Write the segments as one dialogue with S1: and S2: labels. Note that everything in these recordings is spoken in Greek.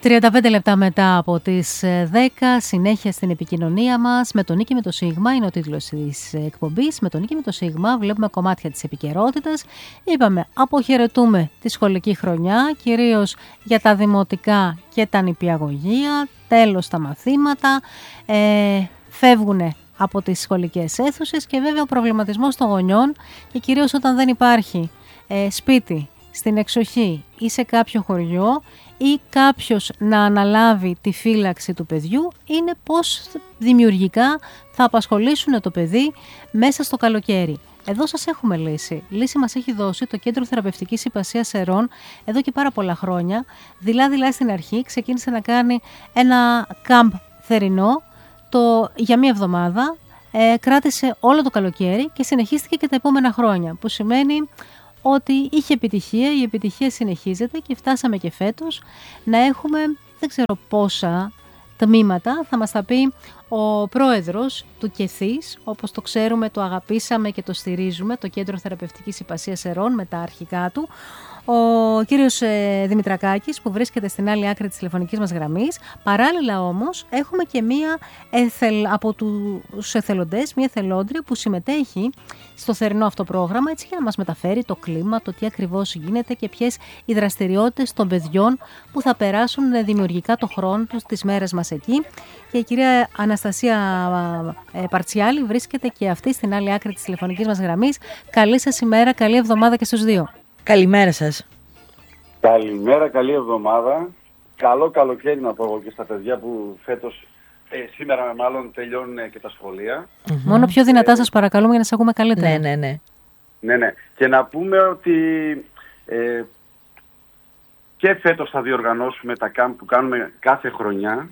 S1: 35 λεπτά μετά από τις 10, συνέχεια στην επικοινωνία μας. Με τον Νίκη με το Σίγμα είναι ο τίτλος της εκπομπής. Με τον Νίκη με το Σίγμα βλέπουμε κομμάτια της επικαιρότητας. Είπαμε, αποχαιρετούμε τη σχολική χρονιά, κυρίως για τα δημοτικά και τα νηπιαγωγεία. Τέλος τα μαθήματα, φεύγουν από τις σχολικές αίθουσες και βέβαια ο προβληματισμός των γονιών και κυρίως όταν δεν υπάρχει σπίτι στην εξοχή ή σε κάποιο χωριό ή κάποιος να αναλάβει τη φύλαξη του παιδιού είναι πώς δημιουργικά θα απασχολήσουν το παιδί μέσα στο καλοκαίρι. Εδώ σας έχουμε λύση. Λύση μας έχει δώσει το Κέντρο Θεραπευτικής Ιππασίας Σερών εδώ και πάρα πολλά χρόνια. Δειλά στην αρχή ξεκίνησε να κάνει ένα κάμπ θερινό για μία εβδομάδα. Κράτησε όλο το καλοκαίρι και συνεχίστηκε και τα επόμενα χρόνια, που σημαίνει ότι είχε επιτυχία, η επιτυχία συνεχίζεται και φτάσαμε και φέτος να έχουμε δεν ξέρω πόσα τμήματα. Θα μας τα πει ο πρόεδρος του ΚΕΘΙΣ, όπως το ξέρουμε, το αγαπήσαμε και το στηρίζουμε, το Κέντρο Θεραπευτικής Ιππασίας Σερών με τα αρχικά του, ο κύριος Δημητρακάκης, που βρίσκεται στην άλλη άκρη της τηλεφωνικής μας γραμμής. Παράλληλα όμως έχουμε και μία από τους εθελοντές, μία εθελόντρια που συμμετέχει στο θερινό αυτό πρόγραμμα, έτσι για να μας μεταφέρει το κλίμα, το τι ακριβώς γίνεται και ποιες οι δραστηριότητες των παιδιών που θα περάσουν δημιουργικά το χρόνο τους τις μέρες μας εκεί. Και η κυρία Αναστασία Παρτσιάλη βρίσκεται και αυτή στην άλλη άκρη της τηλεφωνικής μας γραμμής. Καλή σας ημέρα, καλή εβδομάδα και στους δύο.
S2: Καλημέρα σας.
S3: Καλημέρα, καλή εβδομάδα. Καλό καλοκαίρι να πω εγώ και στα παιδιά που φέτος, σήμερα μάλλον τελειώνουν και τα σχολεία.
S1: Μόνο πιο δυνατά σας παρακαλούμε για να σας ακούμε καλύτερα.
S3: Ναι. Και να πούμε ότι και φέτος θα διοργανώσουμε τα κάμπ που κάνουμε κάθε χρονιά.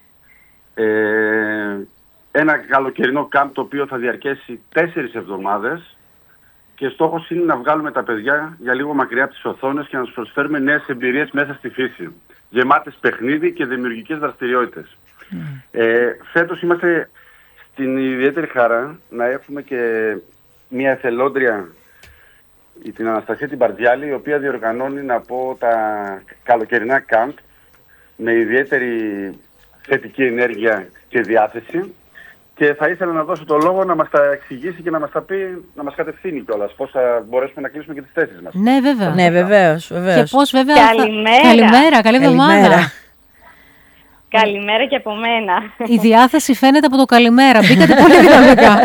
S3: Ένα καλοκαιρινό κάμπ το οποίο θα διαρκέσει 4 εβδομάδες. Και στόχος είναι να βγάλουμε τα παιδιά για λίγο μακριά από τις οθόνες και να τους προσφέρουμε νέες εμπειρίες μέσα στη φύση. Γεμάτες παιχνίδι και δημιουργικές δραστηριότητες. Φέτος είμαστε στην ιδιαίτερη χαρά να έχουμε και μια εθελόντρια, την Αναστασία την Παρδιάλη, η οποία διοργανώνει, να πω, τα καλοκαιρινά κάμπ με ιδιαίτερη θετική ενέργεια και διάθεση. Και θα ήθελα να δώσω το λόγο να μας τα εξηγήσει και να μας τα πει, να μας κατευθύνει κιόλας πώς θα μπορέσουμε να κλείσουμε και τις θέσεις μας.
S1: Ναι, βέβαια.
S2: Ναι, βεβαίως.
S1: Και πώς βέβαια.
S4: Καλημέρα.
S1: Καλή εβδομάδα.
S4: Καλημέρα και από μένα.
S1: Η διάθεση φαίνεται από το καλημέρα. Μπήκατε πολύ δυναμικά.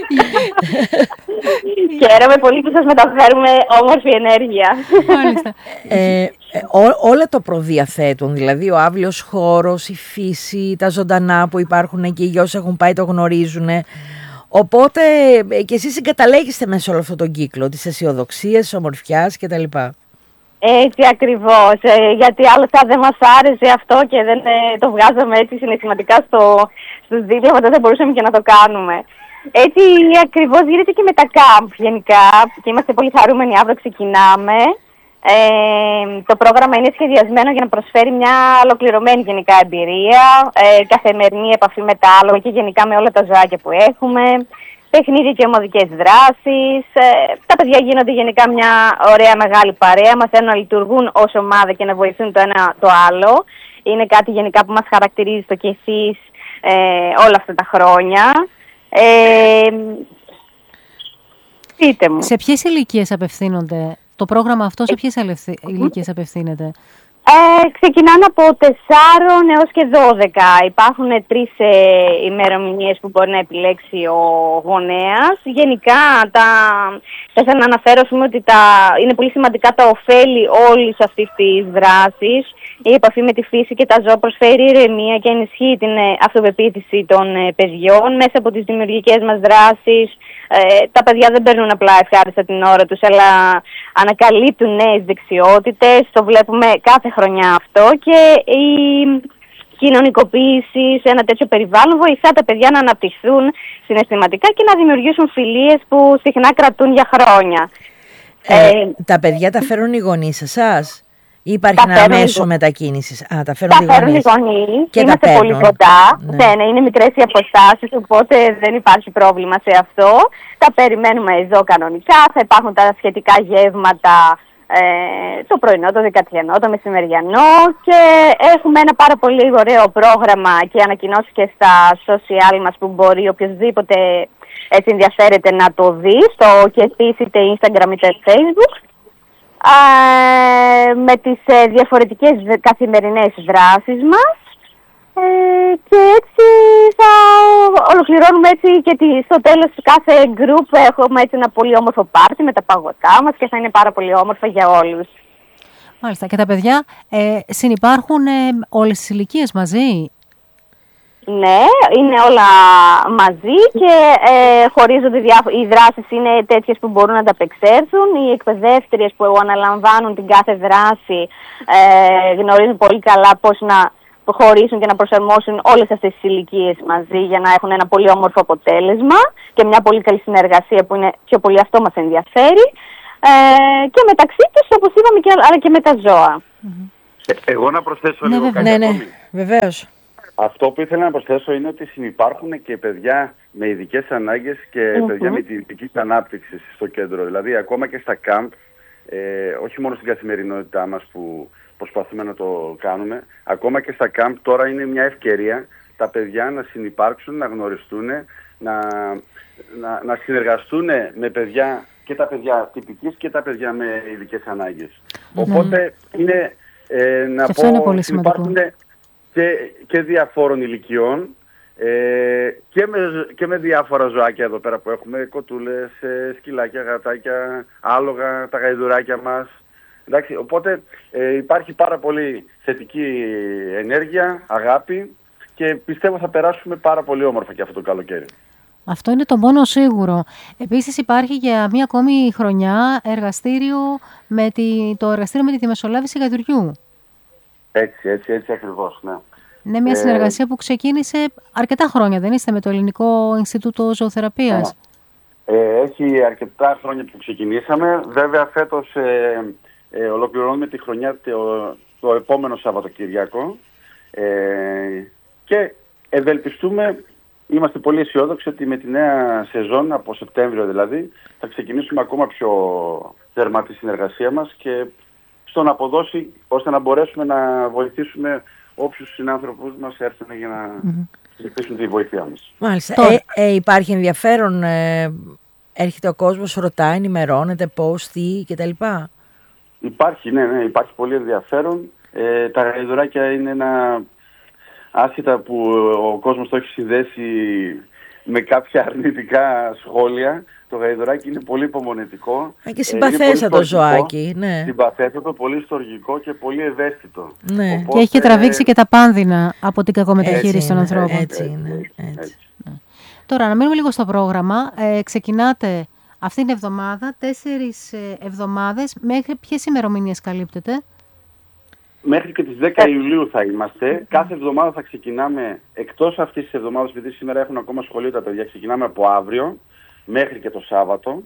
S4: Χαίρομαι πολύ που σας μεταφέρουμε όμορφη ενέργεια.
S1: Μάλιστα.
S2: Όλα το προδιαθέτουν, δηλαδή ο άβλιος χώρος, η φύση, τα ζωντανά που υπάρχουν εκεί, οι όσοι έχουν πάει το γνωρίζουν. Οπότε και εσείς συγκαταλέγεστε μέσα σε όλο αυτόν τον κύκλο της αισιοδοξίας, της ομορφιάς κτλ.
S4: Έτσι ακριβώς, γιατί άλλωστε δεν μας άρεσε αυτό και δεν το βγάζαμε έτσι συναισθηματικά στους δίπλωματα, δεν μπορούσαμε και να το κάνουμε. Έτσι ακριβώς γίνεται και με τα κάμπ γενικά και είμαστε πολύ χαρούμενοι, αύριο ξεκινάμε. Το πρόγραμμα είναι σχεδιασμένο για να προσφέρει μια ολοκληρωμένη γενικά εμπειρία, καθημερινή επαφή με τα άλογα και γενικά με όλα τα ζωάκια που έχουμε, παιχνίδια και ομαδικές δράσεις. Τα παιδιά γίνονται γενικά μια ωραία μεγάλη παρέα, μαθαίνουν να λειτουργούν ως ομάδα και να βοηθούν το ένα το άλλο. Είναι κάτι γενικά που μας χαρακτηρίζει στο ΚΕΘΙΣ όλα αυτά τα χρόνια. Πείτε μου.
S1: Σε ποιες ηλικίες απευθύνονται το πρόγραμμα αυτό, σε ποιες ηλικίες απευθύνεται?
S4: Ξεκινάνε από 4 έως και 12. Υπάρχουν 3 ημερομηνίες που μπορεί να επιλέξει ο γονέας. Γενικά, θα ήθελα να αναφέρω ότι είναι πολύ σημαντικά τα ωφέλη όλης αυτής της δράσης. Η επαφή με τη φύση και τα ζώα προσφέρει ηρεμία και ενισχύει την αυτοπεποίθηση των παιδιών. Μέσα από τις δημιουργικές μας δράσεις, τα παιδιά δεν παίρνουν απλά ευχάριστα την ώρα τους, αλλά ανακαλύπτουν νέες δεξιότητες. Το βλέπουμε κάθε χρονιά αυτό και η κοινωνικοποίηση σε ένα τέτοιο περιβάλλον βοηθά τα παιδιά να αναπτυχθούν συναισθηματικά και να δημιουργήσουν φιλίες που συχνά κρατούν για χρόνια.
S2: Τα παιδιά τα φέρουν οι γονείς εσάς? Ή υπάρχει ένα μέσο μετακίνησης? Τα φέρουν οι
S4: γονείς. Είμαστε πολύ κοντά. Ναι, είναι μικρές οι αποστάσεις, οπότε δεν υπάρχει πρόβλημα σε αυτό. Τα περιμένουμε εδώ κανονικά. Θα υπάρχουν τα σχετικά γεύματα το πρωινό, το δεκατιανό, το μεσημεριανό, και έχουμε ένα πάρα πολύ ωραίο πρόγραμμα και ανακοινώσει και στα social μας που μπορεί οποιοδήποτε έτσι ενδιαφέρεται να το δει στο Κεφίς, είτε Instagram είτε Facebook, με τις διαφορετικές καθημερινές δράσεις μας, και έτσι θα ολοκληρώνουμε έτσι και στο τέλος του κάθε group έχουμε έτσι ένα πολύ όμορφο πάρτι με τα παγωτά μας και θα είναι πάρα πολύ όμορφα για όλους.
S1: Μάλιστα. Και τα παιδιά συνυπάρχουν όλες τις ηλικίες μαζί?
S4: Ναι, είναι όλα μαζί και χωρίζονται οι δράσεις είναι τέτοιες που μπορούν να ανταπεξέλθουν. Οι εκπαιδεύτριες που αναλαμβάνουν την κάθε δράση γνωρίζουν πολύ καλά πώς να χωρίσουν και να προσαρμόσουν όλες αυτές τις ηλικίες μαζί για να έχουν ένα πολύ όμορφο αποτέλεσμα και μια πολύ καλή συνεργασία που είναι πιο πολύ αυτό μας ενδιαφέρει, και μεταξύ τους, όπως είπαμε, αλλά και με τα ζώα.
S3: Εγώ να προσθέσω λίγο κάτι
S2: Ναι,
S3: ακόμη.
S2: βεβαίως.
S3: Αυτό που ήθελα να προσθέσω είναι ότι συνυπάρχουν και παιδιά με ειδικές ανάγκες και παιδιά με ειδική ανάπτυξη στο κέντρο. Δηλαδή ακόμα και στα κάμπ, όχι μόνο στην καθημερινότητά μας που προσπαθούμε να το κάνουμε, ακόμα και στα κάμπ τώρα είναι μια ευκαιρία τα παιδιά να συνυπάρξουν, να γνωριστούν, να συνεργαστούν με παιδιά, και τα παιδιά τυπικής και τα παιδιά με ειδικές ανάγκες. Οπότε είναι να πω, συνυπάρχουν και διαφόρων ηλικιών, και με διάφορα ζωάκια εδώ πέρα που έχουμε, κοτούλες, σκυλάκια, γατάκια, άλογα, τα γαϊδουράκια μας. Εντάξει, οπότε υπάρχει πάρα πολύ θετική ενέργεια, αγάπη, και πιστεύω θα περάσουμε πάρα πολύ όμορφα και αυτό το καλοκαίρι.
S1: Αυτό είναι το μόνο σίγουρο. Επίσης υπάρχει για μία ακόμη χρονιά εργαστήριο το εργαστήριο με τη διαμεσολάβηση γαϊδουριού.
S3: Έτσι ακριβώς, ναι.
S1: Είναι μια συνεργασία που ξεκίνησε αρκετά χρόνια, δεν είστε, με το Ελληνικό Ινστιτούτο Ζωοθεραπείας?
S3: Έχει αρκετά χρόνια που ξεκινήσαμε. Βέβαια φέτος ολοκληρώνουμε τη χρονιά το επόμενο Σαββατοκύριακο, και ευελπιστούμε, είμαστε πολύ αισιόδοξοι ότι με τη νέα σεζόν, από Σεπτέμβριο δηλαδή, θα ξεκινήσουμε ακόμα πιο θερμά τη συνεργασία μας και στο να αποδώσει, ώστε να μπορέσουμε να βοηθήσουμε όποιους συνάνθρωπους μας έρθουν για να ζητήσουν τη βοήθειά μας.
S2: Μάλιστα. Υπάρχει ενδιαφέρον, έρχεται ο κόσμος, ρωτάει, ενημερώνεται πώς, τι κτλ?
S3: Υπάρχει, ναι, υπάρχει πολύ ενδιαφέρον. Τα γαϊδουράκια είναι ένα, άσχετα που ο κόσμος το έχει συνδέσει με κάποια αρνητικά σχόλια, το γαϊδουράκι είναι πολύ υπομονετικό.
S2: Και συμπαθέστατο ζωάκι, ναι.
S3: Συμπαθέστατο, πολύ στοργικό και πολύ ευαίσθητο.
S2: Ναι.
S3: Οπότε,
S1: και έχει τραβήξει και τα πάνδυνα από την κακομεταχείριση των ανθρώπων.
S2: Έτσι είναι.
S1: Ναι. Τώρα, να μείνουμε λίγο στο πρόγραμμα. Ξεκινάτε αυτήν την εβδομάδα, 4 εβδομάδες. Μέχρι ποιες ημερομηνίες καλύπτετε?
S3: Μέχρι και τις 10 Ιουλίου θα είμαστε. Κάθε εβδομάδα θα ξεκινάμε, εκτός αυτής της εβδομάδας, επειδή σήμερα έχουν ακόμα σχολείο τα παιδιά, ξεκινάμε από αύριο μέχρι και το Σάββατο.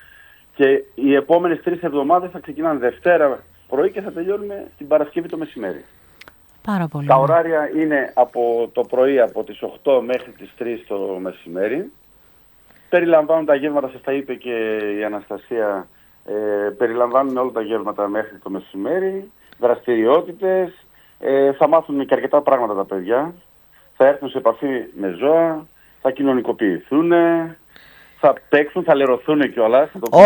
S3: Και οι επόμενες 3 εβδομάδες θα ξεκινάνε Δευτέρα πρωί και θα τελειώνουμε την Παρασκευή το μεσημέρι.
S1: Πάρα πολύ.
S3: Τα ωράρια είναι από το πρωί από τις 8 μέχρι τις 3 το μεσημέρι. Περιλαμβάνουν τα γεύματα, σας τα είπε και η Αναστασία, περιλαμβάνουν όλα τα γεύματα μέχρι το μεσημέρι, δραστηριότητες, θα μάθουν και αρκετά πράγματα τα παιδιά, θα έρθουν σε επαφή με ζώα, θα κοινωνικοποιηθούν, θα παίξουν, θα λερωθούν κιόλας.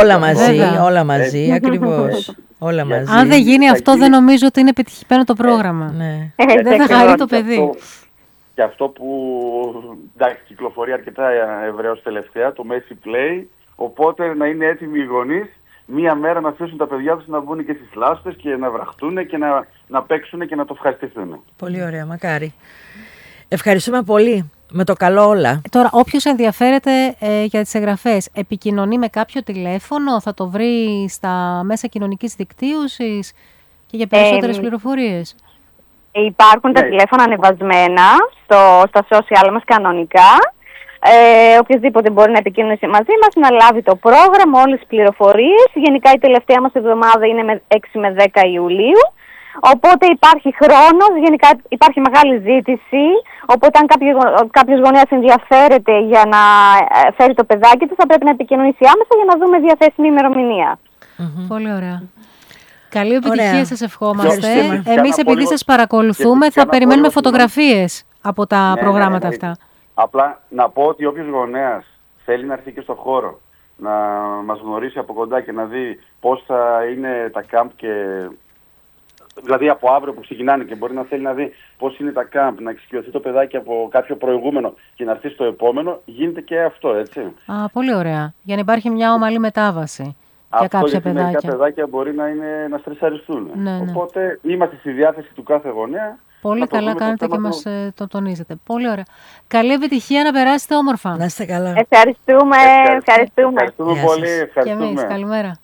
S2: Όλα μαζί, ακριβώς. Όλα μαζί.
S1: Αν δεν γίνει αυτό, δεν νομίζω ότι είναι πετυχημένο το πρόγραμμα.
S2: Ναι.
S1: Δεν θα χαρεί το παιδί.
S3: Και αυτό που εντάξει, κυκλοφορεί αρκετά ευρέως τελευταία, το Messi Play, οπότε να είναι έτοιμοι οι γονείς μία μέρα να αφήσουν τα παιδιά τους να βγουν και στις λάσπες και να βραχτούν και να παίξουν και να το ευχαριστηθούν.
S2: Πολύ ωραία, μακάρι. Ευχαριστούμε πολύ. Με το καλό όλα.
S1: Τώρα, όποιος ενδιαφέρεται για τις εγγραφές, επικοινωνεί με κάποιο τηλέφωνο, θα το βρει στα μέσα κοινωνικής δικτύωσης και για περισσότερες πληροφορίες?
S4: Υπάρχουν τα τηλέφωνα ανεβασμένα στα social μας κανονικά. Οποιοςδήποτε μπορεί να επικοινωνήσει μαζί μας, να λάβει το πρόγραμμα, όλες τις πληροφορίες. Γενικά η τελευταία μας εβδομάδα είναι 6 με 10 Ιουλίου. Οπότε υπάρχει χρόνος, γενικά υπάρχει μεγάλη ζήτηση. Οπότε αν κάποιος γονέας ενδιαφέρεται για να φέρει το παιδάκι του, θα πρέπει να επικοινωνήσει άμεσα για να δούμε διαθέσιμη ημερομηνία.
S1: Πολύ ωραία. Καλή επιτυχία.
S2: Ωραία.
S1: Σας ευχόμαστε.
S2: Ευχαριστούμε.
S1: Εμείς επειδή σας παρακολουθούμε θα περιμένουμε φωτογραφίες από τα προγράμματα αυτά.
S3: Απλά να πω ότι όποιος γονέας θέλει να έρθει και στο χώρο, να μας γνωρίσει από κοντά και να δει πώς θα είναι τα κάμπ και... Δηλαδή από αύριο που ξεκινάνε και μπορεί να θέλει να δει πώς είναι τα κάμπ, να εξοικειωθεί το παιδάκι από κάποιο προηγούμενο και να έρθει στο επόμενο, γίνεται και αυτό, έτσι.
S1: Πολύ ωραία. Για να υπάρχει μια ομαλή μετάβαση για κάποια παιδάκια.
S3: Μερικά παιδάκια μπορεί να στρεσαριστούν.
S1: Ναι.
S3: Οπότε είμαστε στη διάθεση του κάθε γονέα.
S1: Πολύ καλά κάνετε και μας το τονίζετε. Πολύ ωραία. Καλή επιτυχία, να περάσετε όμορφα.
S2: Να είστε καλά.
S4: Ευχαριστούμε.
S3: Ευχαριστούμε πολύ.
S1: Και εμείς. Καλημέρα.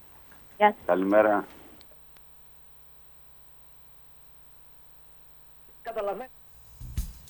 S3: Καλημέρα.
S2: Καταλαβαίνω.